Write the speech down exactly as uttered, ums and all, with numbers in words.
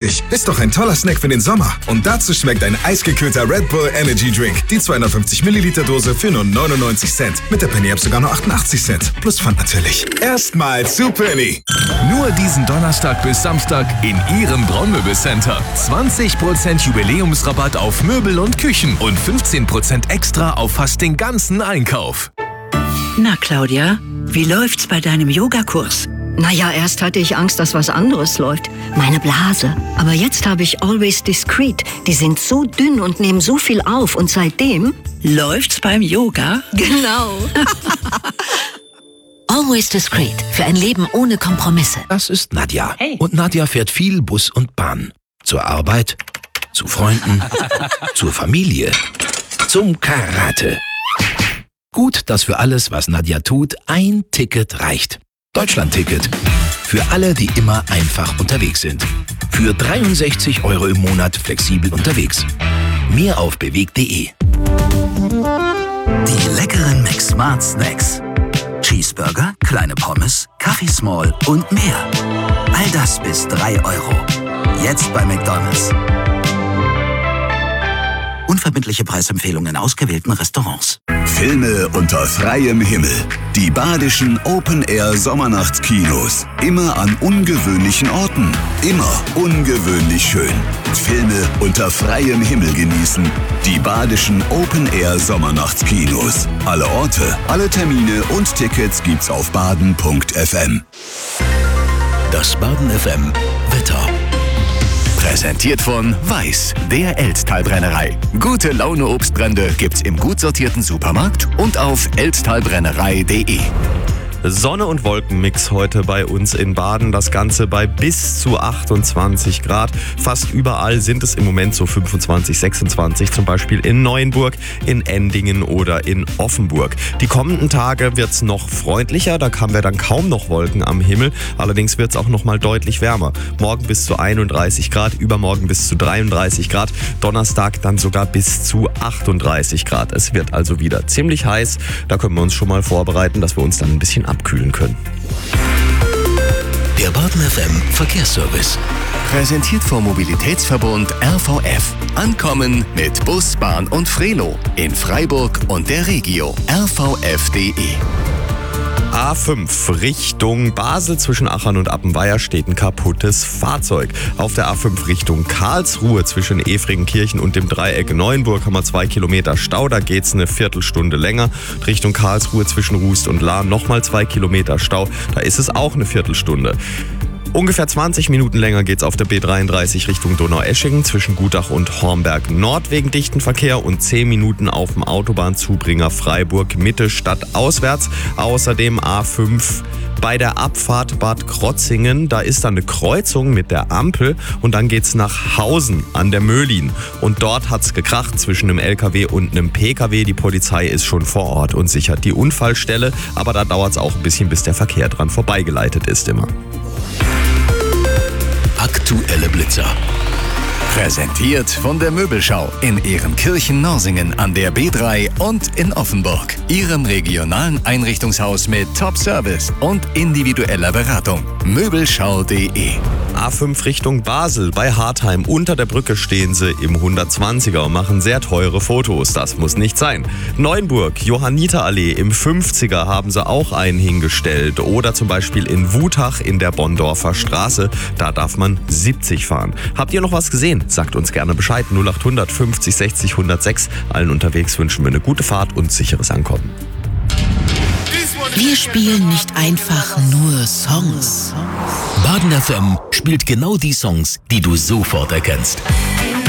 natürlich. Ist doch ein toller Snack für den Sommer. Und dazu schmeckt ein eisgekühlter Red Bull Energy Drink. Die zweihundertfünfzig Milliliter Dose für nur neunundneunzig Cent. Mit der Penny-App sogar nur achtundachtzig Cent. Plus Pfand natürlich. Erstmal zu Penny. Nur diesen Donnerstag bis Samstag in Ihrem Braunmöbelcenter. zwanzig Prozent Jubiläumsrabatt auf Möbel und Küchen und fünfzehn Prozent extra auf fast den ganzen Einkauf. Na, Claudia, wie läuft's bei deinem Yogakurs? Naja, erst hatte ich Angst, dass was anderes läuft. Meine Blase. Aber jetzt habe ich Always Discreet. Die sind so dünn und nehmen so viel auf. Und seitdem... Läuft's beim Yoga? Genau. Always Discreet. Für ein Leben ohne Kompromisse. Das ist Nadja. Hey. Und Nadja fährt viel Bus und Bahn. Zur Arbeit, zu Freunden, zur Familie, zum Karate. Gut, dass für alles, was Nadja tut, ein Ticket reicht. Deutschland-Ticket. Für alle, die immer einfach unterwegs sind. Für dreiundsechzig Euro im Monat flexibel unterwegs. Mehr auf bewegt punkt de. Die leckeren McSmart Snacks. Cheeseburger, kleine Pommes, Kaffee Small und mehr. All das bis drei Euro. Jetzt bei McDonald's. Unverbindliche Preisempfehlungen in ausgewählten Restaurants. Filme unter freiem Himmel. Die badischen Open-Air-Sommernachtskinos. Immer an ungewöhnlichen Orten. Immer ungewöhnlich schön. Filme unter freiem Himmel genießen. Die badischen Open-Air-Sommernachtskinos. Alle Orte, alle Termine und Tickets gibt's auf baden punkt f m. Das Baden F M Wetter. Präsentiert von Weiß, der Elsttalbrennerei. Gute Laune Obstbrände gibt's im gut sortierten Supermarkt und auf elsttalbrennerei punkt de. Sonne und Wolkenmix heute bei uns in Baden. Das Ganze bei bis zu achtundzwanzig Grad. Fast überall sind es im Moment so fünfundzwanzig, sechsundzwanzig. Zum Beispiel in Neuenburg, in Endingen oder in Offenburg. Die kommenden Tage wird es noch freundlicher. Da haben wir dann kaum noch Wolken am Himmel. Allerdings wird es auch noch mal deutlich wärmer. Morgen bis zu einunddreißig Grad, übermorgen bis zu dreiunddreißig Grad. Donnerstag dann sogar bis zu achtunddreißig Grad. Es wird also wieder ziemlich heiß. Da können wir uns schon mal vorbereiten, dass wir uns dann ein bisschen abkühlen können. Der Baden F M Verkehrsservice. Präsentiert vom Mobilitätsverbund R V F. Ankommen mit Bus, Bahn und Frelo. In Freiburg und der Regio. r v f punkt de. A fünf Richtung Basel zwischen Achern und Appenweier steht ein kaputtes Fahrzeug. Auf der A fünf Richtung Karlsruhe zwischen Efringenkirchen und dem Dreieck Neuenburg haben wir zwei Kilometer Stau. Da geht's eine Viertelstunde länger. Richtung Karlsruhe zwischen Rust und Lahr nochmal zwei Kilometer Stau. Da ist es auch eine Viertelstunde. Ungefähr zwanzig Minuten länger geht's auf der B dreiunddreißig Richtung Donaueschingen zwischen Gutach und Hornberg Nord wegen dichten Verkehr und zehn Minuten auf dem Autobahnzubringer Freiburg Mitte Stadt auswärts. Außerdem A fünf bei der Abfahrt Bad Krotzingen. Da ist dann eine Kreuzung mit der Ampel und dann geht's nach Hausen an der Möhlin. Und dort hat's gekracht zwischen einem L K W und einem P K W. Die Polizei ist schon vor Ort und sichert die Unfallstelle. Aber da dauert's auch ein bisschen, bis der Verkehr dran vorbeigeleitet ist immer. Aktuelle Blitzer. Präsentiert von der Möbelschau in Ehrenkirchen-Norsingen an der B drei und in Offenburg. Ihrem regionalen Einrichtungshaus mit Top-Service und individueller Beratung. Möbelschau punkt de. A fünf Richtung Basel bei Hartheim. Unter der Brücke stehen sie im hundertzwanziger und machen sehr teure Fotos. Das muss nicht sein. Neuenburg, Johanniterallee im fünfziger haben sie auch einen hingestellt. Oder zum Beispiel in Wutach in der Bonndorfer Straße. Da darf man siebzig fahren. Habt ihr noch was gesehen? Sagt uns gerne Bescheid. null acht hundert fünfzig sechzig hundertsechs. Allen unterwegs wünschen wir eine gute Fahrt und sicheres Ankommen. Wir spielen nicht einfach nur Songs. Baden F M spielt genau die Songs, die du sofort erkennst.